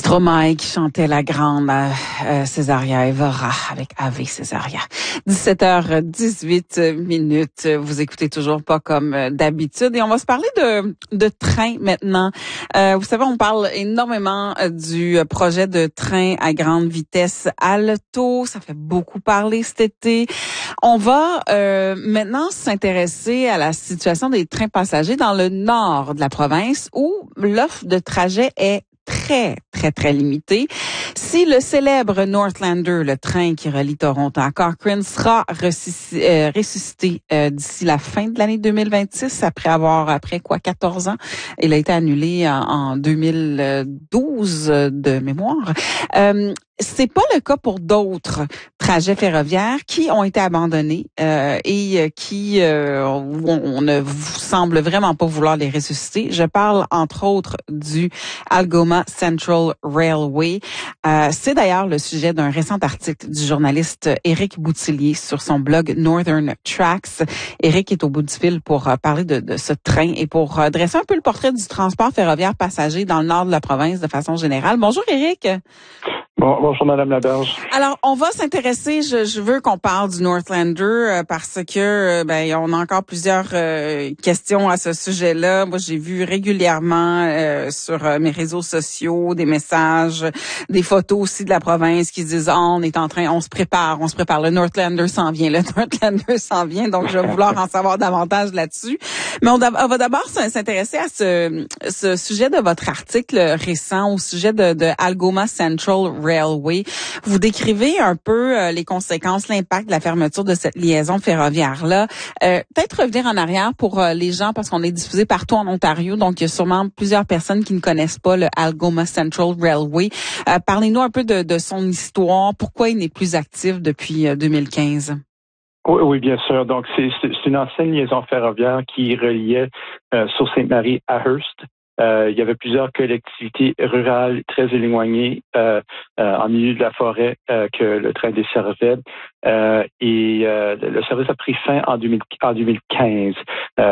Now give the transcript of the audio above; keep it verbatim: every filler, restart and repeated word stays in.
Stromae qui chantait la grande euh, Césaria Evora avec Ave Césaria. dix-sept heures dix-huit minutes. Vous écoutez toujours pas comme d'habitude et on va se parler de de train maintenant. Euh, vous savez, on parle énormément du projet de train à grande vitesse Aalto. Ça fait beaucoup parler cet été. On va euh, maintenant s'intéresser à la situation des trains passagers dans le nord de la province où l'offre de trajet est très, très, très limité. Si le célèbre Northlander, le train qui relie Toronto à Cochrane, sera ressuscité, euh, ressuscité euh, d'ici la fin de l'année deux mille vingt-six, après avoir, après quoi, quatorze ans, il a été annulé en, en deux mille douze de mémoire. Euh, c'est pas le cas pour d'autres trajets ferroviaires qui ont été abandonnés euh, et qui euh, on, on ne semble vraiment pas vouloir les ressusciter. Je parle entre autres du Algoma Central Railway. Euh, c'est d'ailleurs le sujet d'un récent article du journaliste Éric Boutillier sur son blog Northern Tracks. Éric est au bout du fil pour euh, parler de, de ce train et pour euh, dresser un peu le portrait du transport ferroviaire passager dans le nord de la province de façon générale. Bonjour Éric. Bon, bonjour Madame Laberge. Alors, on va s'intéresser, je, je veux qu'on parle du Northlander euh, parce que euh, ben on a encore plusieurs euh, questions à ce sujet-là. Moi, j'ai vu régulièrement euh, sur euh, mes réseaux sociaux des messages, des photos aussi de la province qui disent oh, on est en train, on se prépare, on se prépare, le Northlander s'en vient, le Northlander s'en vient. Donc, je vais vouloir en savoir davantage là-dessus. Mais on, on va d'abord s'intéresser à ce, ce sujet de votre article récent au sujet de, de Algoma Central Railway. Vous décrivez un peu euh, les conséquences, l'impact de la fermeture de cette liaison ferroviaire-là. Euh, peut-être revenir en arrière pour euh, les gens, parce qu'on est diffusé partout en Ontario, donc il y a sûrement plusieurs personnes qui ne connaissent pas le Algoma Central Railway. Euh, parlez-nous un peu de, de son histoire, pourquoi il n'est plus actif depuis euh, deux mille quinze. Oui, oui, bien sûr. Donc, c'est, c'est une ancienne liaison ferroviaire qui reliait euh, Sault-Sainte-Marie à Hearst. Euh, il y avait plusieurs collectivités rurales très éloignées euh, euh, en milieu de la forêt euh, que le train desservait. Euh, et euh, le service a pris fin en, deux mille, en deux mille quinze. Euh,